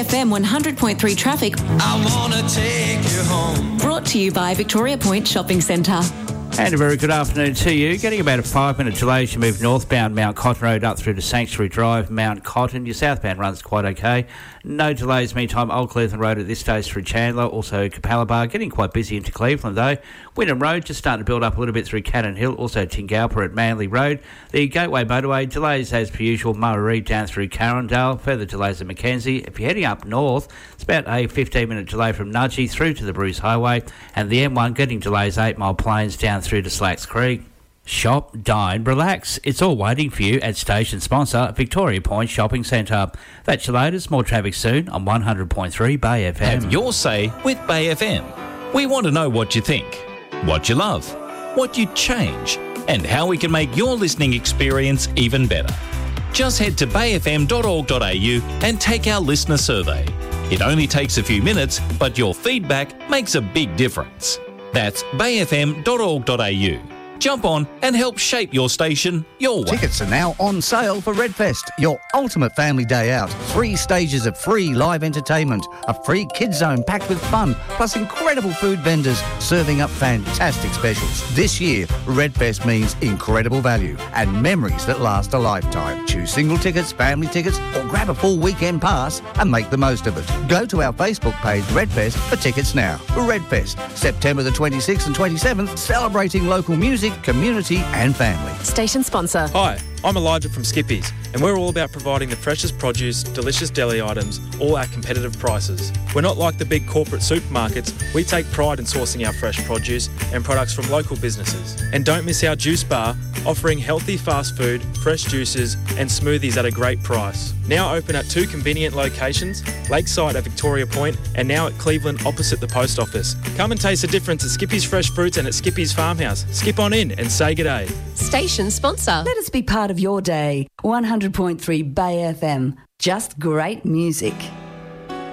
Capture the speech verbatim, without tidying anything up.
F M one hundred point three traffic. I wanna take you home. Brought to you by Victoria Point Shopping Centre. And a very good afternoon to you. Getting about a five-minute delay as you move northbound Mount Cotton Road up through to Sanctuary Drive, Mount Cotton. Your southbound runs quite okay. No delays, meantime, Old Cleveland Road at this stage through Chandler. Also, Capalaba getting quite busy into Cleveland, though. Wynnum Road just starting to build up a little bit through Cannon Hill. Also, Tingalpa at Manly Road. The Gateway Motorway, delays as per usual. Murray down through Carindale. Further delays at Mackenzie. If you're heading up north, it's about a fifteen-minute delay from Nudgee through to the Bruce Highway. And the M one getting delays eight Mile Plains down through to Slacks Creek. Shop, dine, relax. It's all waiting for you at station sponsor Victoria Point Shopping Centre. That's your latest. More traffic soon on one hundred point three Bay F M. Have your say with Bay F M. We want to know what you think, what you love, what you'd change, and how we can make your listening experience even better. Just head to bay f m dot org dot a u and take our listener survey. It only takes a few minutes, but your feedback makes a big difference. That's bay f m dot org dot a u. Jump on and help shape your station your way. Tickets are now on sale for Redfest, your ultimate family day out. Three stages of free live entertainment, a free kids zone packed with fun, plus incredible food vendors serving up fantastic specials. This year, Redfest means incredible value and memories that last a lifetime. Choose single tickets, family tickets, or grab a full weekend pass and make the most of it. Go to our Facebook page, Redfest, for tickets now. Redfest, September the twenty-sixth and twenty-seventh, celebrating local music, community and family. Station sponsor. Hi, I'm Elijah from Skippies, and we're all about providing the freshest produce, delicious deli items, all at competitive prices. We're not like the big corporate supermarkets. We take pride in sourcing our fresh produce and products from local businesses. And don't miss our juice bar, offering healthy fast food, fresh juices and smoothies at a great price. Now open at two convenient locations, Lakeside at Victoria Point and now at Cleveland opposite the post office. Come and taste the difference at Skippy's Fresh Fruits and at Skippy's Farmhouse. Skip on in and say g'day. Station sponsor. Let us be part of your day. one hundred point three Bay F M. Just great music.